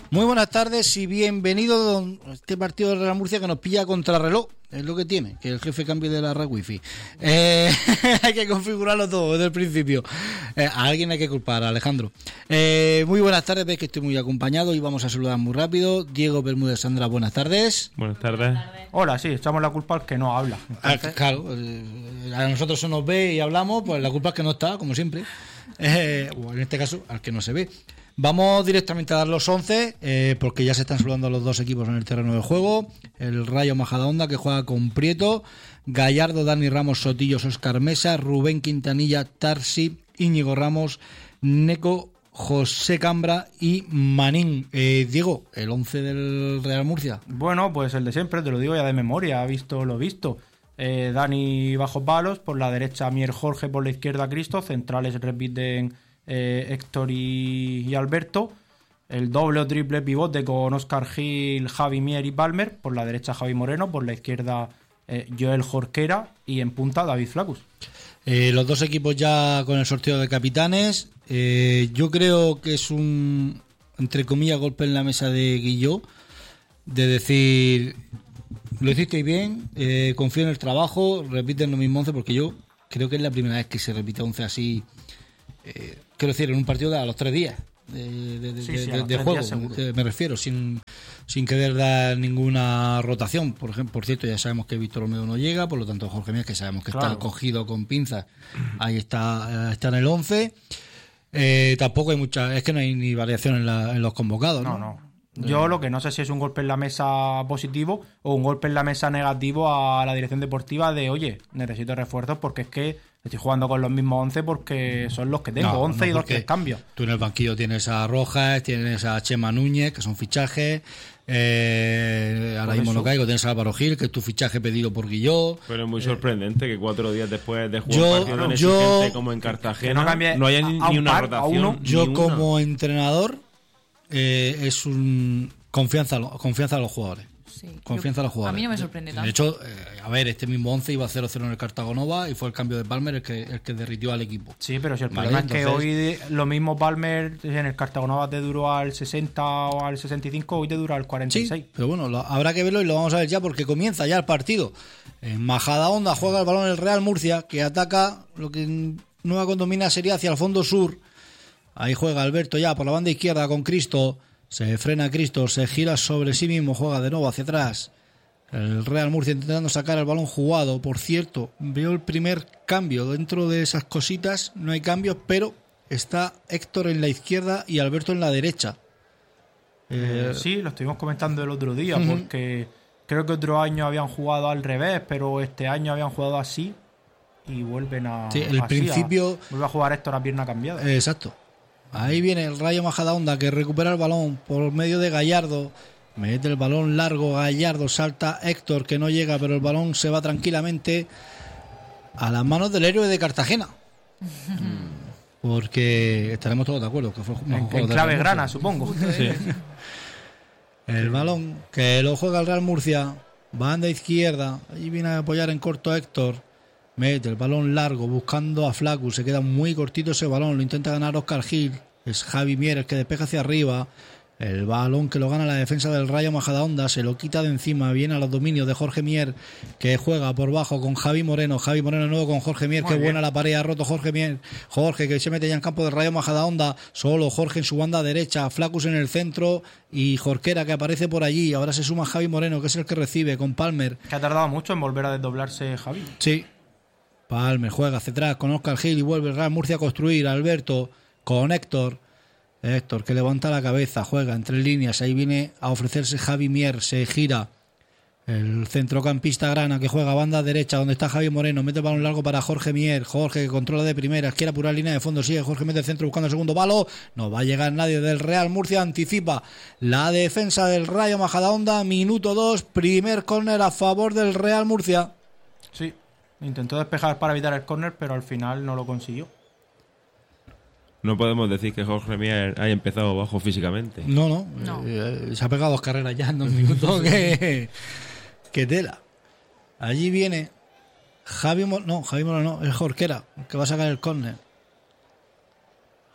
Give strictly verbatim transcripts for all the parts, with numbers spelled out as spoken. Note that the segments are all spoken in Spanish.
Muy buenas tardes y bienvenido a este partido de Real Murcia que nos pilla contrarreloj. Es lo que tiene, que el jefe cambie de la red wifi. Eh, hay que configurarlo todo desde el principio. Eh, a alguien hay que culpar, a Alejandro. Eh, muy buenas tardes, veis que estoy muy acompañado y vamos a saludar muy rápido. Diego Bermúdez Sandra, buenas tardes. Buenas tardes. Hola, sí, echamos la culpa al que no habla. Entonces... Ah, claro, eh, a nosotros se nos ve y hablamos, pues la culpa es que no está, como siempre. Eh, o en este caso, al que no se ve. Vamos directamente a dar los once, eh, porque ya se están saludando los dos equipos en el terreno de juego. El Rayo Majadahonda, que juega con Prieto, Gallardo, Dani Ramos, Sotillos, Óscar Mesa, Rubén Quintanilla, Tarsi, Íñigo Ramos, Neco, José Cambra y Manín. Eh, Diego, el once del Real Murcia. Bueno, pues el de siempre, te lo digo ya de memoria, ha visto lo visto. Eh, Dani bajo palos, por la derecha Mier Jorge, por la izquierda Cristo, centrales repiten eh, Héctor y, y Alberto, el doble o triple pivote con Óscar Gil, Javi Mier y Palmer, por la derecha Javi Moreno, por la izquierda eh, Joel Jorquera y en punta David Flacus. Eh, los dos equipos ya con el sorteo de capitanes. Eh, yo creo que es un, entre comillas, golpe en la mesa de Guilló, de decir, lo hicisteis bien, eh, confío en el trabajo, repiten lo mismo once, porque yo creo que es la primera vez que se repite once así, eh, quiero decir, en un partido de a los tres días de, de, sí, de, sí, de, de juego, de, me refiero, sin, sin querer dar ninguna rotación. Por ejemplo, por cierto, ya sabemos que Víctor Olmedo no llega, por lo tanto Jorge Mías, que sabemos que claro, está cogido con pinzas, ahí está, está en el once. Eh, tampoco hay mucha, es que no hay ni variación en, la, en los convocados, ¿no? No, no. Yo lo que no sé si es un golpe en la mesa positivo o un golpe en la mesa negativo a la dirección deportiva de, oye, necesito refuerzos porque es que estoy jugando con los mismos once porque son los que tengo, no, once no, y dos que cambios. Tú en el banquillo tienes a Rojas, tienes a Chema Núñez, que son fichajes, eh, ahora mismo no caigo, tienes a Álvaro Gil, que es tu fichaje pedido por Guilló. Pero es muy sorprendente eh, que cuatro días después de jugar yo, un partido tan yo, exigente como en Cartagena no, no haya ni, a, a ni una par, rotación. Uno, yo ni como una. entrenador eh, es un confianza, confianza a los jugadores. Sí, confianza yo, a los jugadores. A mí no me sorprende tanto. De hecho, eh, a ver, este mismo once iba cero cero en el Cartagonova y fue el cambio de Palmer el que, el que derritió al equipo. Sí, pero si el vale, problema entonces... es que hoy lo mismo Palmer en el Cartagonova te duró al sesenta o al sesenta y cinco, hoy te dura al cuarenta y seis. Sí, pero bueno, lo, habrá que verlo y lo vamos a ver ya porque comienza ya el partido. En Majadahonda juega el balón el Real Murcia, que ataca lo que en Nueva Condomina sería hacia el fondo sur. Ahí juega Alberto ya por la banda izquierda con Cristo. Se frena Cristo, se gira sobre sí mismo, juega de nuevo hacia atrás. El Real Murcia intentando sacar el balón jugado. Por cierto, veo el primer cambio. Dentro de esas cositas no hay cambios, pero está Héctor en la izquierda y Alberto en la derecha. Eh, sí, lo estuvimos comentando el otro día, uh-huh. porque creo que otro año habían jugado al revés, pero este año habían jugado así y vuelven a... Sí, el así, principio... A, vuelve a jugar Héctor a pierna cambiada. Eh, exacto. Ahí viene el Rayo Majadahonda que recupera el balón por medio de Gallardo. Mete el balón largo, Gallardo, salta Héctor que no llega, pero el balón se va tranquilamente a las manos del héroe de Cartagena. Porque estaremos todos de acuerdo que fue un en, juego en clave grana, supongo. Sí. El balón que lo juega el Real Murcia, banda izquierda, ahí viene a apoyar en corto Héctor. Mete el balón largo buscando a Flacus, se queda muy cortito ese balón, lo intenta ganar Óscar Gil, es Javi Mier el que despeja hacia arriba, el balón que lo gana la defensa del Rayo Majadahonda, se lo quita de encima, viene a los dominios de Jorge Mier, que juega por bajo con Javi Moreno, Javi Moreno de nuevo con Jorge Mier, muy que bien. Buena la pared, ha roto Jorge Mier, Jorge que se mete ya en campo del Rayo Majadahonda, solo Jorge en su banda derecha, Flacus en el centro y Jorquera que aparece por allí, ahora se suma Javi Moreno que es el que recibe con Palmer. Que ha tardado mucho en volver a desdoblarse Javi. Sí. Palmer juega hacia atrás con Óscar Gil y vuelve el Real Murcia a construir. Alberto con Héctor. Héctor que levanta la cabeza, juega entre líneas. Ahí viene a ofrecerse Javi Mier. Se gira el centrocampista Grana que juega a banda derecha donde está Javi Moreno. Mete el balón largo para Jorge Mier. Jorge que controla de primeras. Quiere apurar línea de fondo. Sigue Jorge, mete el centro buscando el segundo palo. No va a llegar nadie del Real Murcia. Anticipa la defensa del Rayo Majadahonda. Minuto dos. Primer córner a favor del Real Murcia. Sí. Intentó despejar para evitar el córner, pero al final no lo consiguió. No podemos decir que Jorge Mier haya empezado bajo físicamente. No, no. no. Eh, se ha pegado dos carreras ya en dos minutos. que, que tela. Allí viene Javi Moreno. No, Javi Moreno no. Es Jorquera, que va a sacar el córner.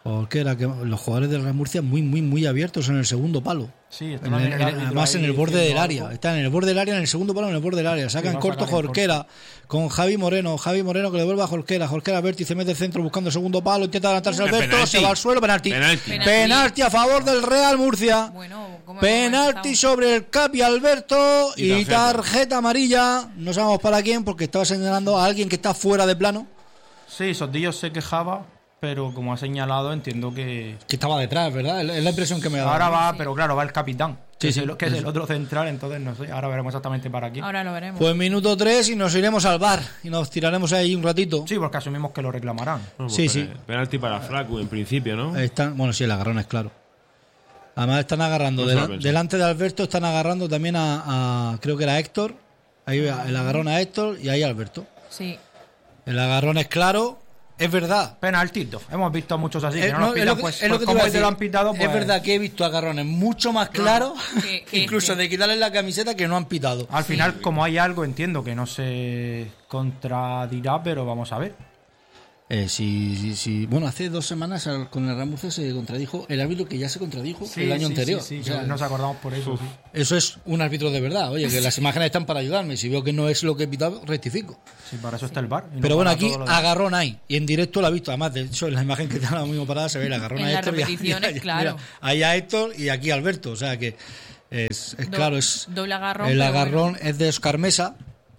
Jorquera, que los jugadores del Real Murcia muy, muy, muy abiertos en el segundo palo. Sí, está En el- también el en- árbitro además ahí en el borde diciendo del área. algo. Están en el borde del área, en el segundo palo, en el borde del área. Sacan va a corto sacar en Jorquera con Javi Moreno. Javi Moreno que le vuelve a Jorquera. Jorquera Alberto y se mete el centro buscando el segundo palo. Intenta adelantarse Eh, Alberto. penalti. Se va al suelo. Penalti. Penalti. Penalti. Penalti a favor del Real Murcia. Bueno, ¿cómo hemos Penalti empezado? sobre el Capi Alberto y, Y tarjeta. tarjeta amarilla. No sabemos para quién porque estaba señalando a alguien que está fuera de plano. Sí, Sotillo se quejaba, pero como ha señalado, entiendo que. Que estaba detrás, ¿verdad? Es la impresión que me da. Ahora va, pero claro, va el capitán, que, Sí, es, sí, el, que es el eso. otro central, entonces no sé. Ahora veremos exactamente para quién. Ahora lo veremos. Pues minuto tres y nos iremos al bar y nos tiraremos ahí un ratito. Sí, porque asumimos que lo reclamarán. Bueno, Sí, pues, sí. pe- Penalti para Flaco en principio, ¿no? Están, bueno, sí, el agarrón es claro. Además están agarrando, No se lo dela- pensé. delante de Alberto están agarrando también a, a- creo que era Héctor. Ahí va, el agarrón a Héctor y ahí a Alberto. Sí. El agarrón es claro, es verdad. Penaltito. Hemos visto muchos así, Eh, que no, no, nos es pitan, lo que- pues, es lo pues que te como iba a hoy te lo han decir. pitado, pues. Es verdad que he visto agarrones mucho más claros, que- que incluso este. de quitarle la camiseta que no han pitado. Al final, como hay algo, entiendo que no se contradirá, pero vamos a ver. Eh, sí, sí, sí. Bueno, hace dos semanas al- con el Real Murcia se contradijo el árbitro que ya se contradijo el año sí, anterior. Sí, sí, O sea, que nos acordamos por eso. sí. eso es un árbitro de verdad. Oye, que las imágenes están para ayudarme. Si veo que no es lo que he pitado, rectifico. Sí, para eso está el bar. Pero bueno, aquí agarrón hay. Y en directo lo ha visto. Además, de hecho, en la imagen que está ahora mismo parada se ve el agarrón En a la Héctor. y a- repetición y a- es claro. mira, ahí a Héctor y aquí a Alberto. O sea que es, es Do- claro. Es, doble agarrón, el pero agarrón bueno. es de Oscar Mesa.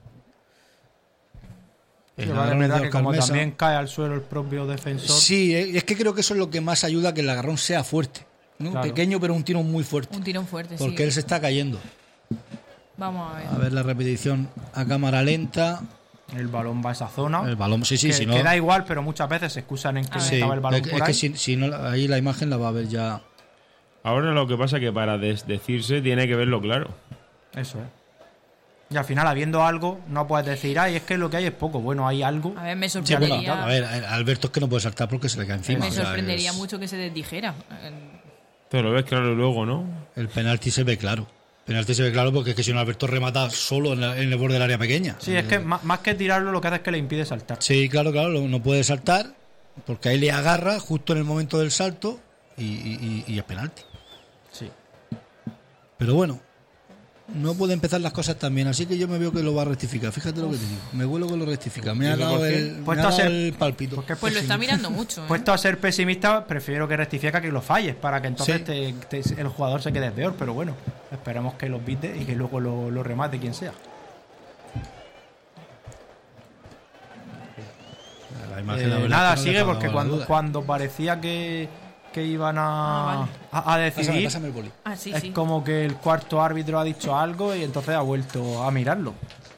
El Es agarrón es de verdad que Óscar como Mesa. también cae al suelo el propio defensor. Sí, eh, es que creo que eso es lo que más ayuda a que el agarrón sea fuerte. ¿no? Claro. Pequeño, pero un tiro muy fuerte. Un tirón fuerte, Porque sí. él se está cayendo. Vamos a ver. A ver la repetición a cámara lenta. El balón va a esa zona. El balón, sí, sí, que, si no. que da igual, pero muchas veces se excusan en que A ver. Sí, estaba el balón es, por es ahí. que si, si no, ahí la imagen la va a ver ya. Ahora lo que pasa es que para desdecirse tiene que verlo claro. Eso es. Y al final, habiendo algo, no puedes decir, ay, es que lo que hay es poco. Bueno, hay algo. A ver, me Sí, bueno, sorprendería, a ver, Alberto es que no puede saltar porque se le cae encima. me o sea, sorprendería es- mucho que se desdijera. Pero lo ves claro luego, ¿no? El penalti se ve claro. El penalti se ve claro porque es que si no Alberto remata solo en, la- en el borde del área pequeña. Sí, es que más, más que tirarlo, lo que hace es que le impide saltar. Sí, claro, claro, lo- no puede saltar porque ahí le agarra justo en el momento del salto y, y- y- y es penalti. Sí. Pero bueno, no puede empezar las cosas tan bien, así que yo me veo que lo va a rectificar. Fíjate lo que te digo, me huelo que lo rectifica. Me ha ¿Y eso dado por qué? el, me Puesto ha a dado ser- el palpito. Porque es Pues lo está pesimista. mirando mucho. ¿eh? Puesto a ser pesimista, prefiero que rectifique que lo falles, para que entonces Sí. te- te- el jugador se quede peor. Pero bueno, esperemos que los vite y que luego lo, lo remate quien sea. La Eh, imagen, la verdad, nada, es que no sigue deja porque lugar a cuando, duda. cuando parecía que, que iban a, Ah, vale. a, a Pásame, decidir, pásame el boli. Ah, sí, es sí. como que el cuarto árbitro ha dicho algo y entonces ha vuelto a mirarlo.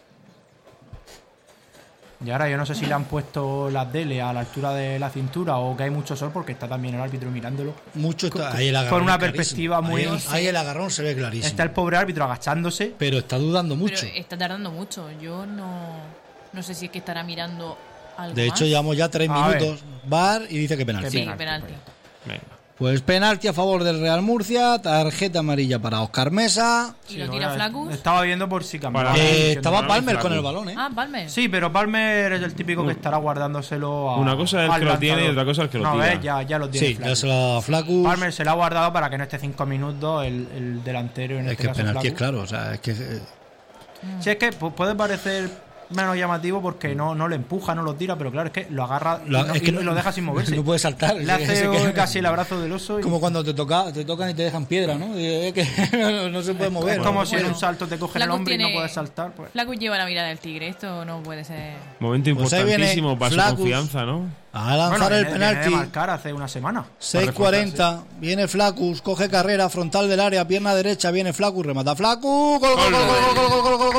Y ahora yo no sé si le han puesto las dele a la altura de la cintura o que hay mucho sol porque está también el árbitro mirándolo. Mucho está, con- ahí el con agarrón una es clarísimo. perspectiva muy- Ahí, ahí el agarrón se ve clarísimo. Está el pobre árbitro agachándose. Pero está dudando mucho. Pero está tardando mucho. Yo no, no sé si es que estará mirando algo De hecho, más. llevamos ya tres A ver. minutos. VAR y dice que penalti. Sí, penalti, penalti. Venga. Pues penalti a favor del Real Murcia, tarjeta amarilla para Óscar Mesa. ¿Y Sí, lo lo tira voy a- Flacus? Estaba viendo por si cambiaba. Para- la Eh, decisión estaba de- Palmer Flaco. con el balón, ¿eh? Ah, Palmer. Sí, pero Palmer es el típico que estará guardándoselo a. Una cosa es al que lo tiene y lanzador. otra cosa es que lo no, tira. ¿ves? Ya, ya lo tiene. Sí, Flaco. ya se lo a Flacus. Palmer se lo ha guardado para que no esté cinco minutos el, el delantero en Es este que el caso. penalti es Flaco. claro, o sea, es que eh, Sí, es que pu- puede parecer menos llamativo porque no, no le empuja, no lo tira, pero claro, es que lo agarra y, lo, no- es que y lo deja sin moverse. No puede saltar. Le es que- hace es que- casi el abrazo del oso. Y Como cuando te toca, te tocan y te dejan piedra, ¿no? Y es que no, no se puede mover. es como ¿no? si en Bueno, un salto te cogen el Flaco hombro y no tiene- puedes saltar. Pues. Flacus lleva la mirada del tigre. Esto no puede ser. Momento Pues ahí viene importantísimo para su Flacus. confianza, ¿no? A lanzar Bueno, el viene- viene de penalti. marcar hace una semana. seis cuarenta, viene Flacus, coge carrera, frontal del área, pierna derecha, viene Flacus, remata Flacus, gol, gol, gol, gol, gol, gol, gol, gol, gol,